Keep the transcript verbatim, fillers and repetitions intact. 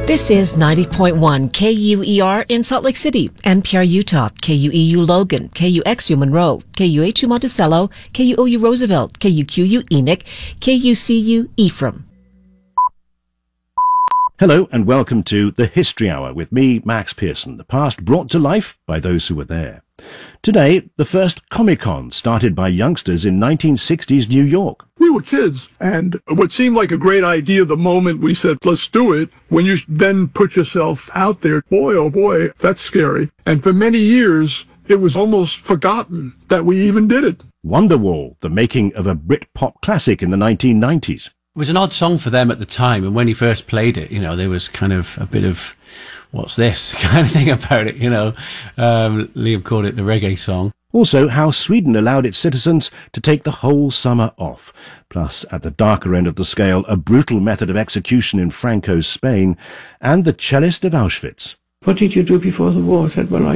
This is ninety point one K U E R in Salt Lake City, N P R Utah, K U E U Logan, K U X U Monroe, K U H U Monticello, K U O U Roosevelt, K U Q U Enoch, K U C U Ephraim. Hello and welcome to The History Hour with me, Max Pearson, the past brought to life by those who were there. Today, the first Comic-Con started by youngsters in nineteen sixties New York. We were kids, and what seemed like a great idea the moment we said, let's do it, when you then put yourself out there, boy, oh boy, that's scary. And for many years, it was almost forgotten that we even did it. Wonderwall, the making of a Brit-pop classic in the nineteen nineties. It was an odd song for them at the time, and when he first played it, you know, there was kind of a bit of, what's this kind of thing about it, you know. Um, Liam called it the reggae song. Also, how Sweden allowed its citizens to take the whole summer off. Plus, at the darker end of the scale, a brutal method of execution in Franco's Spain, and the cellist of Auschwitz. What did you do before the war? I said, well, I